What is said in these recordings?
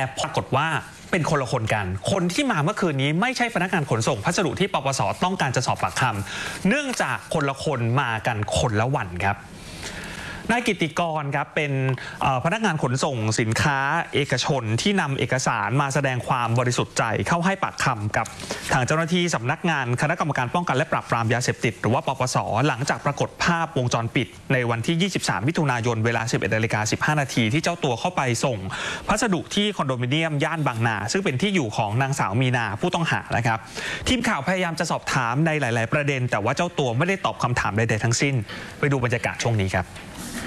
ปรากฏว่าเป็นคนละคนกันคนที่มาเมื่อคืนนี้ไม่ใช่พนักงานขนส่งพัสดุที่ปปส.ต้องการจะสอบปากคำเนื่องจากคนละคนมากันคนละวันครับนายกิติกรครับเป็นพนักงานขนส่งสินค้าเอกชนที่นำเอกสารมาแสดงความบริสุทธิ์ใจเข้าให้ปากคำกับทางเจ้าหน้าที่สำนักงานคณะกรรมการป้องกันและปราบปรามยาเสพติดหรือว่าปปส.หลังจากปรากฏภาพวงจรปิดในวันที่ 23 มิถุนายนเวลา 11:15 นาทีที่เจ้าตัวเข้าไปส่งพัสดุที่คอนโดมิเนียมย่านบางนาซึ่งเป็นที่อยู่ของนางสาวมีนาผู้ต้องหานะครับทีมข่าวพยายามจะสอบถามในหลายๆประเด็นแต่ว่าเจ้าตัวไม่ได้ตอบคำถามใดๆทั้งสิ้นไปดูบรรยากาศช่วงนี้ครับ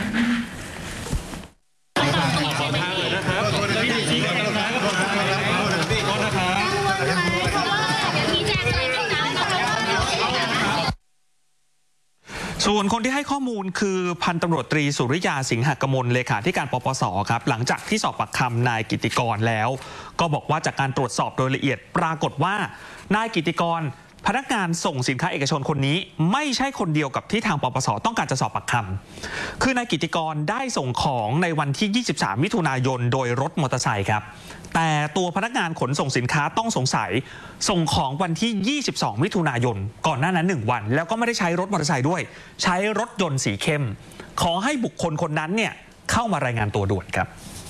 ส่วนคนที่ให้ข้อมูลคือพันตำรวจตรีสุริยาสิงหกมลเลขาธิการปปส.ครับหลังจากที่สอบปากคำนายกิติกรแล้วก็บอกว่าจากการตรวจสอบโดยละเอียดปรากฏว่านายกิติกรพนักงานส่งสินค้าเอกชนคนนี้ไม่ใช่คนเดียวกับที่ทางปปส.ต้องการจะสอบปากคำคือนายกิติกรได้ส่งของในวันที่ 23 มิถุนายนโดยรถมอเตอร์ไซค์ครับแต่ตัวพนักงานขนส่งสินค้าต้องสงสัยส่งของวันที่ 22 มิถุนายนก่อนหน้านั้น1 วันแล้วก็ไม่ได้ใช้รถมอเตอร์ไซค์ด้วยใช้รถยนต์สีเข้มขอให้บุคคลคนนั้นเนี่ยเข้ามารายงานตัวด่วนครับ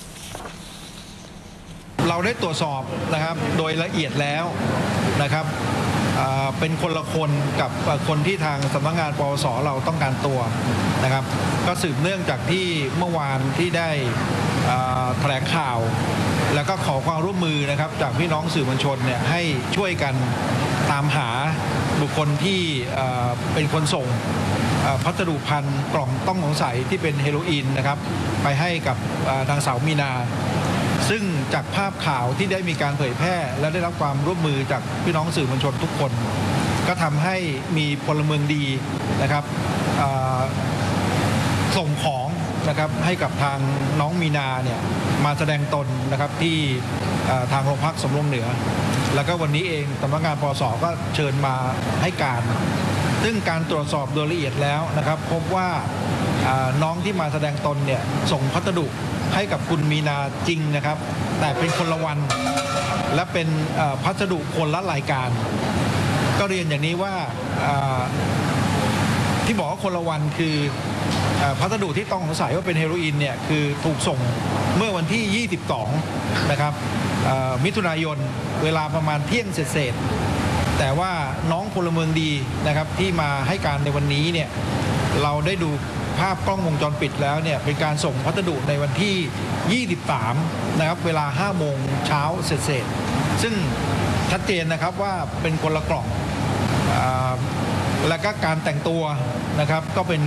เราได้ตรวจสอบนะครับโดยละเอียดแล้วนะครับเป็นคนละคนกับคนที่ทางสำนักงานปปส.เราต้องการตัวนะครับก็สืบเนื่องจากที่เมื่อวานที่ได้แถลงข่าวแล้วก็ขอความร่วมมือนะครับจากพี่น้องสื่อมวลชนเนี่ยให้ช่วยกันตามหาบุคคลที่เป็นคนส่งพัสดุภัณฑ์กล่องต้องสงสัยที่เป็นเฮโรอีนนะครับไปให้กับนางสาวมีนาซึ่งจากภาพข่าวที่ได้มีการเผยแพร่และได้รับความร่วมมือจากพี่น้องสื่อมวลชนทุกคนก็ทำให้มีพลเมืองดีนะครับส่งของนะครับให้กับทางน้องมีนาเนี่ยมาแสดงตนนะครับที่ทางโรงพักสำโรงเหนือแล้วก็วันนี้เองสำนักงานปปส.ก็เชิญมาให้การซึ่งการตรวจสอบโดยละเอียดแล้วนะครับพบว่าน้องที่มาแสดงตนเนี่ยส่งพัสดุให้กับคุณมีนาจริงนะครับแต่เป็นคนละวันและเป็นพัสดุคนละรายการก็เรียนอย่างนี้ว่าที่บอกว่าคนละวันคือพัสดุที่ต้องสงสัยว่าเป็นเฮโรอีนเนี่ยคือถูกส่งเมื่อวันที่ 22 นะครับมิถุนายนเวลาประมาณเที่ยงเศษแต่ว่าน้องพลเมืองดีนะครับที่มาให้การในวันนี้เนี่ยเราได้ดูภาพกล้องวงจรปิดแล้วเนี่ยเป็นการส่งพัสดุในวันที่ 23 นะครับเวลา 5 โมงเช้าเศษซึ่งชัดเจนนะครับว่าเป็นคนละกล่องและก็การแต่งตัวนะครับก็เป็น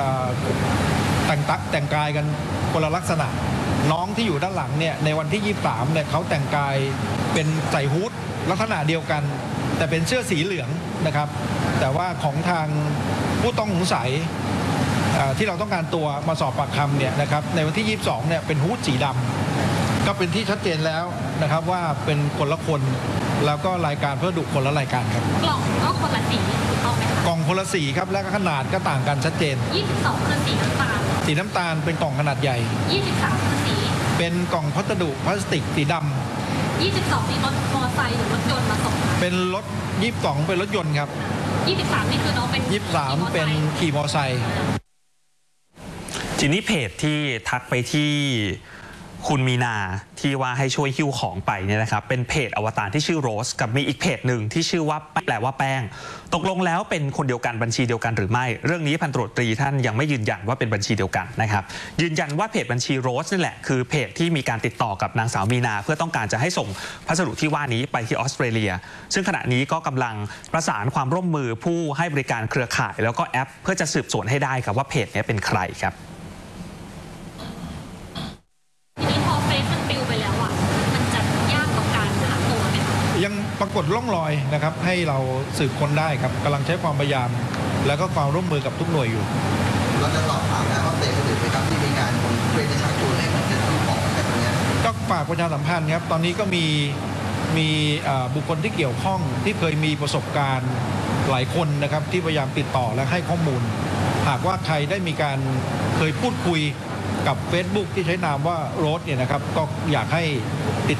แต่งกายกันคนละลักษณะน้องที่อยู่ด้านหลังเนี่ยในวันที่ 23 เนี่ยเขาแต่งกายเป็นใส่ฮู้ดลักษณะเดียวกันแต่เป็นเสื้อสีเหลืองนะครับแต่ว่าของทางผู้ต้องสงสัยที่เราต้องการตัวมาสอบปากคำเนี่ยนะครับในวันที่ 22 เนี่ยเป็นฮู้ดสีดำก็เป็นที่ชัดเจนแล้วนะครับว่าเป็นคนละคนแล้วก็รายการพัสดุคนละรายการครับกล่องก็คนละสีถูกต้องไหมคะกล่องคนละสีครับและขนาดก็ต่างกันชัดเจน 22คือสีน้ำตาลสีน้ำตาลเป็นกล่องขนาดใหญ่ 23คือสีเป็นกล่องพัสดุพลาสติกสีดำ22มีรถมอเตอร์ไซค์หรือรถยนต์มาส่งเป็นรถ22เป็นรถยนต์ครับ 23นี่คือน้องเป็น 23เป็นขี่มอเตอร์ไซค์ทีนี้เพจที่ทักไปที่คุณมีนาที่ว่าให้ช่วยหิ้วของไปเนี่ยนะครับเป็นเพจอวตารที่ชื่อโรสกับมีอีกเพจหนึ่งที่ชื่อว่าแปลว่าแป้งตกลงแล้วเป็นคนเดียวกันบัญชีเดียวกันหรือไม่เรื่องนี้พันตำรวจตรีท่านยังไม่ยืนยันว่าเป็นบัญชีเดียวกันนะครับยืนยันว่าเพจบัญชีโรสนี่แหละคือเพจที่มีการติดต่อกับนางสาวมีนาเพื่อต้องการจะให้ส่งพัสดุที่ว่านี้ไปที่ออสเตรเลียซึ่งขณะนี้ก็กำลังประสานความร่วมมือผู้ให้บริการเครือข่ายแล้วก็แอปเพื่อจะสืบสวนให้ได้ครับว่าเพจนี้เป็นใครครับยังปรากฏร่องรอยนะครับให้เราสืบค้นได้ครับกำลังใช้ความพยายามแล้วก็ความร่วมมือกับทุกหน่วยอยู่เราจะสอบถามและอัปเดตคนอื่นไหมครับที่มีการเป็นชักชวนให้มันเป็นของอะไรแบบนี้ก็ฝากประชาสัมพันธ์ครับตอนนี้ก็มีบุคคลที่เกี่ยวข้องที่เคยมีประสบการณ์หลายคนนะครับที่พยายามติดต่อและให้ข้อมูลหากว่าใครได้มีการเคยพูดคุยกับ Facebook ที่ใช้นามว่าโรสเนี่ยนะครับก็อยากให้ติด